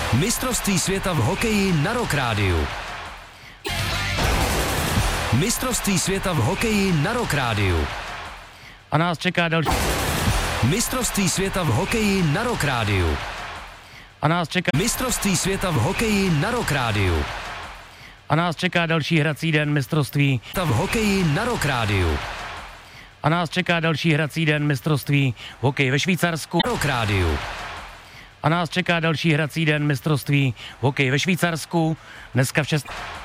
Mistrovství světa v hokeji na Rock Rádiu. Mistrovství světa v hokeji na Rock Rádiu. A nás čeká další. Mistrovství světa v hokeji na Rock Rádiu. A nás čeká. Mistrovství světa v hokeji na Rock Rádiu. A nás čeká další hrací den mistrovství. V hokeji na Rock Rádiu. A nás čeká další hrací den mistrovství v hokeji ve Švýcarsku. Rock Rádiu. A nás čeká další hrací den mistrovství v hokeji ve Švýcarsku. Dneska v 6.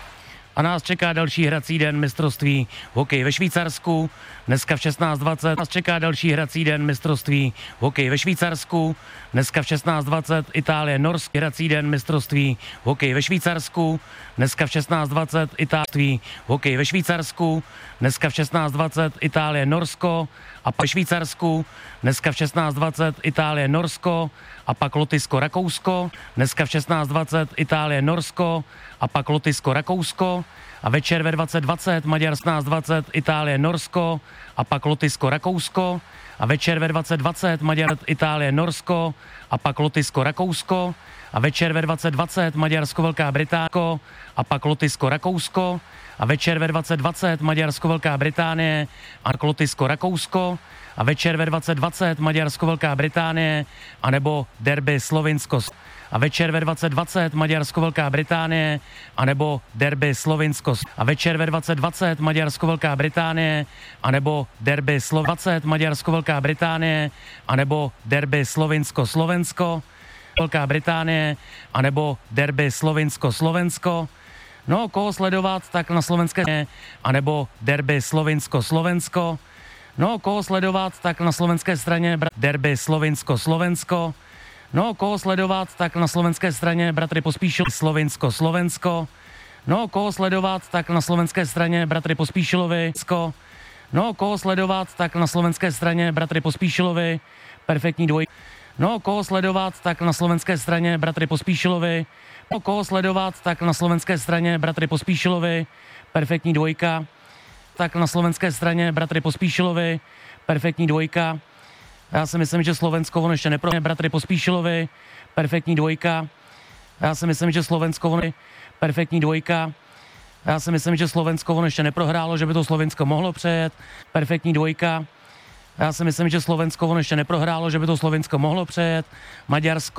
A nás čeká další hrací den mistrovství v hokeji ve Švýcarsku. Dneska v 16:20. Nás čeká další hrací den mistrovství v hokeji ve Švýcarsku. Dneska v 16:20 Itálie, Norsko. Hrací den mistrovství v hokeji ve Švýcarsku. Dneska v 16:20 Itálie v hokeji ve Švýcarsku. Dneska v 16:20 Itálie, Norsko. A pak Švýcarsku. Dneska v 16:20 Itálie, Norsko. A pak Lotyšsko, Rakousko. Dneska v 16:20 Itálie, Norsko. A pak Lotyšsko, Rakousko. A večer ve 20:20 Maďarsko, 16:20 Itálie, Norsko. A pak Lotyšsko, Rakousko. A večer ve 20:20 Maďarsko, Itálie, Norsko. A pak Lotyšsko, Rakousko. A večer ve 20:20 Maďarsko, Velká Británie. A pak Lotyšsko, Rakousko. A večer ve 20:20 Maďarsko, Velká Británie. A Lotyšsko, Rakousko. A večer ve 20:20 Maďarsko, Velká Británie. A nebo derby Slovinsko. A večer ve 20:20 Maďarsko, Velká Británie. A nebo derby Slovinsko. A večer ve 20:20 Maďarsko, Velká Británie. A nebo derby 20 Maďarsko, Velká Británie. A nebo derby Slovinsko, Slovensko. Velká Británie. A nebo derby Slovinsko, Slovensko. No, koho sledovat, tak na slovenské, anebo derby Slovinsko, Slovensko. No, koho sledovat, tak na slovenské straně derby Slovinsko, Slovensko. No, koho sledovat, tak na slovenské straně bratry Pospíšil Slovinsko, Slovensko. No, koho sledovat, tak na slovenské straně bratry Pospíšilovi. No, koho sledovat, tak na slovenské straně bratry Pospíšilovi. Perfektní dvoj. No, koho sledovat, tak na slovenské straně bratry Pospíšilovi. No, koho sledovat, tak na slovenské straně bratry Pospíšilovi. Perfektní dvojka. Tak na slovenské straně bratry Pospíšilovi. Perfektní dvojka. Já si myslím, že Slovensko on ještě neprohrálo. Bratry Pospíšilovi. Perfektní dvojka. Já si myslím, že Slovensko on perfektní dvojka. Já si myslím, že Slovensko on ještě neprohrálo, že by to Slovinsko mohlo přejet. Perfektní dvojka. Já si myslím, že Slovensko on ještě neprohrálo, že by to Slovinsko mohlo přejet. Maďarsko.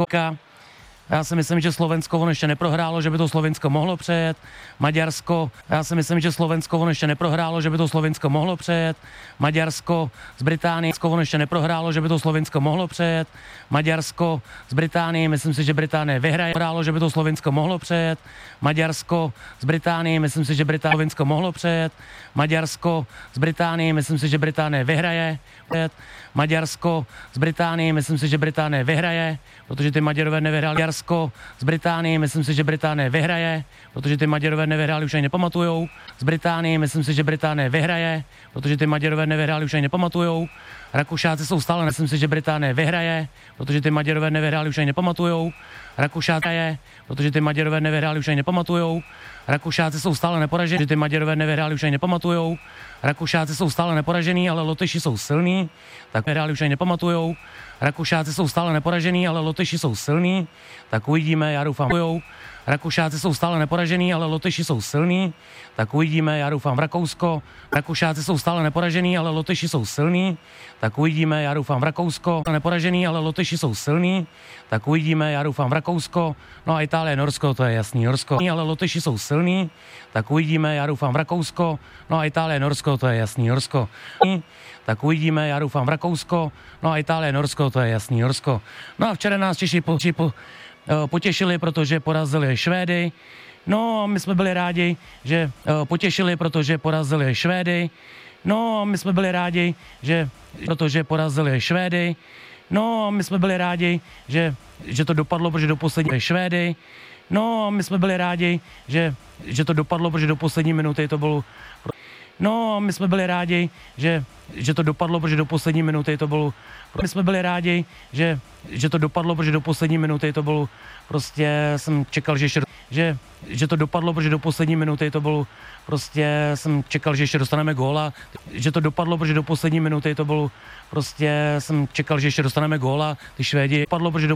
Já si myslím, že Slovensko on ještě neprohrálo, že by to Slovinsko mohlo přejet. Maďarsko. Já si myslím, že Slovensko on ještě neprohrálo, že by to Slovinsko mohlo přejet. Maďarsko z Británie. On ještě neprohrálo, že by to Slovinsko mohlo přejet. Maďarsko z Británie. Myslím si, že Británie vyhraje. Prohrálo, že by to Slovinsko mohlo přejet. Maďarsko z Británie. Myslím si, že Slovinsko mohlo přejet. Maďarsko z Británie. Myslím si, že Británie vyhraje. Maďarsko z Británie. Myslím si, že Británie vyhraje, protože ty Maďarové nevyhráli. Maďarsko z Británie, myslím si, že Británie vyhraje, protože ty Maďarové nevyhráli, už ani nepamatujou. Z Británie, myslím si, že Británie vyhraje, protože ty Maďarové nevyhráli, už ani nepamatujou. Rakušáci jsou stále, myslím si, že Británie vyhraje, protože ty Maďarové nevyhráli, už ani nepamatujou. Rakušáci je, protože ty Maďarové nevyhráli, už ani nepamatujou. Rakušáci jsou stále neporažení, že ty Maďarové nevyhráli, už ani nepamatujou. Rakušáci jsou stále neporažení, ale Lotyši jsou silní, tak vyhráli, už ani nepamatujou. Rakušáci jsou stále neporažení, ale Lotyši jsou silní, tak uvidíme, já doufám. Rakušáci jsou stále neporažení, ale Lotyši jsou silní, tak uvidíme, já doufám v Rakousko. Rakušáci jsou stále neporažení, ale Lotyši jsou silní, tak uvidíme, já doufám v Rakousko. Neporažení, ale Lotyši jsou silní, tak uvidíme, já doufám v Rakousko. No a Itálie, Norsko, to je jasný, Norsko. Ale Lotyši jsou silní, tak uvidíme, já doufám v Rakousko. No a Itálie, Norsko, to je jasný, Norsko. Tak uvidíme, já doufám v Rakousko. No a Itálie, Norsko, to je jasný, Norsko. No a včera nás Češi potěšili, protože porazili Švédy. No a my jsme byli rádi, že potěšili, protože porazili Švédy. No a my jsme byli rádi, že protože porazili Švédy. No a my jsme byli rádi, že to dopadlo, protože do poslední Švédy. No a my jsme byli rádi, že to dopadlo, protože do poslední minuty to bylo. No a my jsme byli rádi, že to dopadlo, protože do poslední minuty to bylo. My jsme byli rádi, že to dopadlo, protože do poslední minuty to bylo. Prostě jsem čekal, že to dopadlo, protože do poslední minuty to bylo. Prostě jsem čekal, že ještě dostaneme góla. Že to dopadlo, protože do poslední minuty to bylo. Prostě jsem čekal, že ještě dostaneme góla. Ty Švédi padlo, protože do